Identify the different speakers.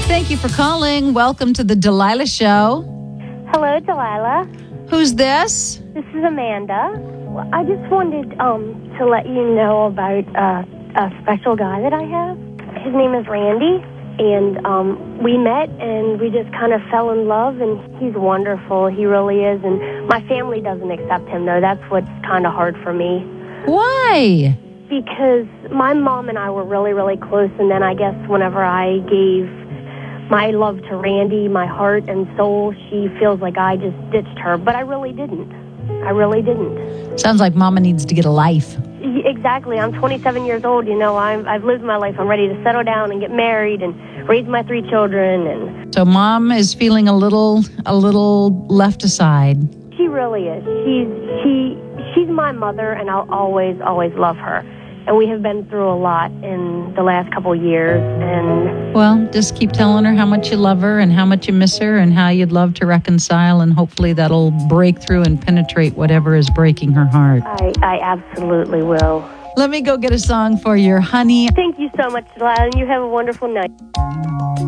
Speaker 1: Thank you for calling. Welcome to the Delilah Show.
Speaker 2: Hello, Delilah.
Speaker 1: Who's this?
Speaker 2: This is Amanda. Well, I just wanted to let you know about a special guy that I have. His name is Randy, and we met, and we just kind of fell in love, and he's wonderful. He really is, and my family doesn't accept him, though. That's what's kind of hard for me.
Speaker 1: Why?
Speaker 2: Because my mom and I were really, really close, and then I guess whenever I gave my love to Randy, my heart and soul, she feels like I just ditched her, but I really didn't.
Speaker 1: Sounds like Mama needs to get a life.
Speaker 2: Exactly. I'm 27 years old. You know, I've lived my life. I'm ready to settle down and get married and raise my 3 children. And
Speaker 1: So Mom is feeling a little left aside.
Speaker 2: she really is. She's my mother, and I'll always love her. And we have been through a lot in the last couple of years. And
Speaker 1: Well, just keep telling her how much you love her and how much you miss her and how you'd love to reconcile, and hopefully that'll break through and penetrate whatever is breaking her heart.
Speaker 2: I absolutely will.
Speaker 1: Let me go get a song for your honey.
Speaker 2: Thank you so much, Delilah, and you have a wonderful night.